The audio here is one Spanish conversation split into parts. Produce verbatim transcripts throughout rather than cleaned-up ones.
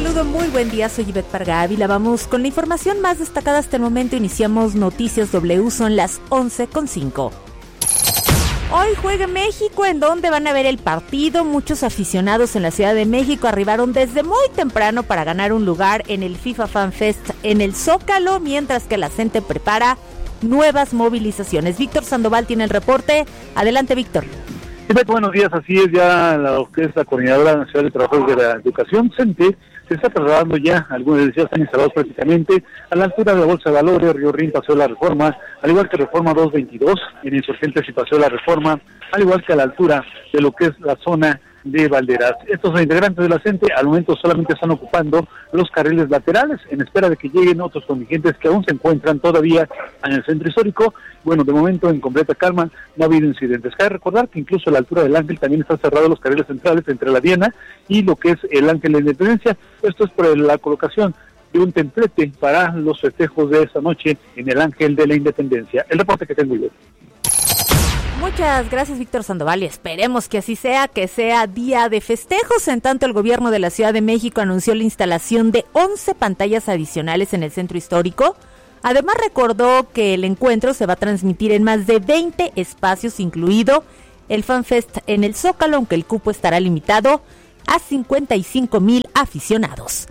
saludo, muy buen día, soy Ivette Parga Ávila. Vamos con la información más destacada hasta el momento. Iniciamos Noticias W, son las once con cinco. Hoy juega México, en donde van a ver el partido. Muchos aficionados en la Ciudad de México arribaron desde muy temprano para ganar un lugar en el FIFA Fan Fest en el Zócalo, mientras que la gente prepara nuevas movilizaciones. Víctor Sandoval tiene el reporte. Adelante, Víctor. Buenos días, así es, ya la que es la Coordinadora Nacional de Trabajadores de la Educación, CENTE, se está trasladando ya, algunos de ellos están instalados prácticamente a la altura de la Bolsa de Valores, Río Rin, Paseo de la Reforma, al igual que Reforma doscientos veintidós, en Insurgentes y Paseo de la Reforma, al igual que a la altura de lo que es la zona de Valderas. Estos integrantes de la CENTE al momento solamente están ocupando los carriles laterales en espera de que lleguen otros contingentes que aún se encuentran todavía en el centro histórico. Bueno, de momento en completa calma, no ha habido incidentes. Cabe recordar que incluso a la altura del Ángel también están cerrados los carriles centrales entre la Diana y lo que es el Ángel de la Independencia. Esto es por la colocación de un templete para los festejos de esta noche en el Ángel de la Independencia. El reporte que tengo yo. Muchas gracias, Víctor Sandoval, y esperemos que así sea, que sea día de festejos. En tanto, el gobierno de la Ciudad de México anunció la instalación de once pantallas adicionales en el centro histórico. Además, recordó que el encuentro se va a transmitir en más de veinte espacios, incluido el FanFest en el Zócalo, aunque el cupo estará limitado a cincuenta y cinco mil aficionados.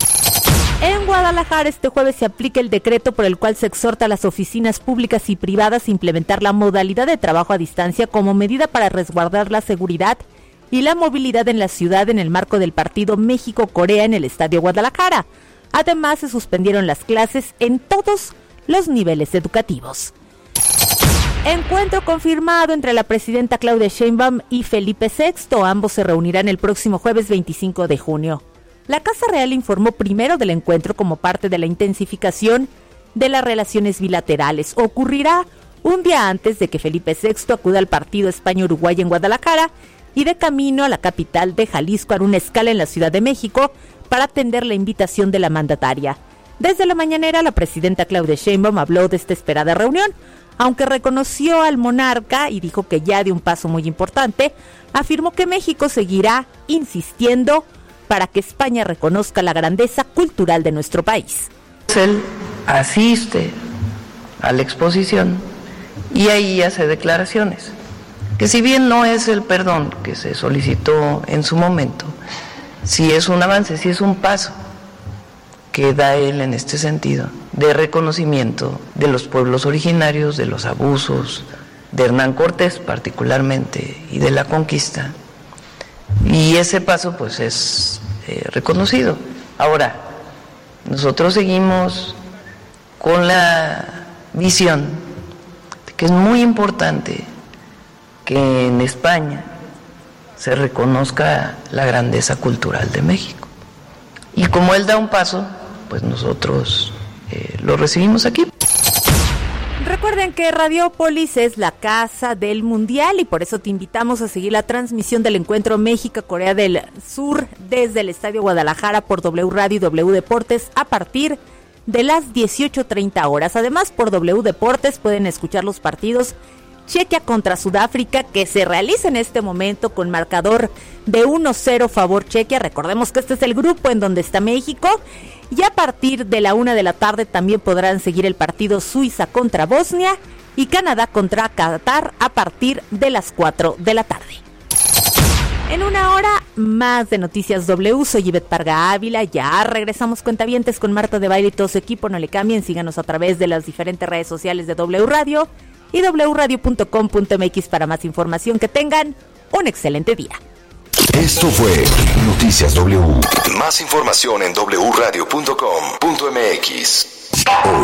En Guadalajara este jueves se aplica el decreto por el cual se exhorta a las oficinas públicas y privadas a implementar la modalidad de trabajo a distancia como medida para resguardar la seguridad y la movilidad en la ciudad en el marco del partido México-Corea en el Estadio Guadalajara. Además, se suspendieron las clases en todos los niveles educativos. Encuentro confirmado entre la presidenta Claudia Sheinbaum y Felipe sexto. Ambos se reunirán el próximo jueves veinticinco de junio. La Casa Real informó primero del encuentro como parte de la intensificación de las relaciones bilaterales. Ocurrirá un día antes de que Felipe sexto acuda al partido España-Uruguay en Guadalajara y de camino a la capital de Jalisco hará una escala en la Ciudad de México para atender la invitación de la mandataria. Desde la mañanera, la presidenta Claudia Sheinbaum habló de esta esperada reunión, aunque reconoció al monarca y dijo que ya de un paso muy importante, afirmó que México seguirá insistiendo para que España reconozca la grandeza cultural de nuestro país. Él asiste a la exposición y ahí hace declaraciones, que si bien no es el perdón que se solicitó en su momento, sí es un avance, sí es un paso que da él en este sentido, de reconocimiento de los pueblos originarios, de los abusos, de Hernán Cortés particularmente, y de la conquista. Y ese paso pues es eh, reconocido. Ahora, nosotros seguimos con la visión de que es muy importante que en España se reconozca la grandeza cultural de México. Y como él da un paso, pues nosotros eh, lo recibimos aquí. Recuerden que Radiopolis es la casa del Mundial y por eso te invitamos a seguir la transmisión del encuentro México-Corea del Sur desde el Estadio Guadalajara por W Radio y W Deportes a partir de las dieciocho treinta horas. Además, por W Deportes pueden escuchar los partidos Chequia contra Sudáfrica, que se realiza en este momento con marcador de uno cero favor Chequia. Recordemos que este es el grupo en donde está México. Y a partir de la una de la tarde también podrán seguir el partido Suiza contra Bosnia y Canadá contra Qatar a partir de las cuatro de la tarde. En una hora más de Noticias W, soy Ivette Parga Ávila. Ya regresamos cuentavientes con Marta de Baile y todo su equipo. No le cambien, síganos a través de las diferentes redes sociales de W Radio y w radio punto com punto m x para más información. Que tengan un excelente día. Esto fue Noticias W. Más información en w radio punto com punto m x. Hoy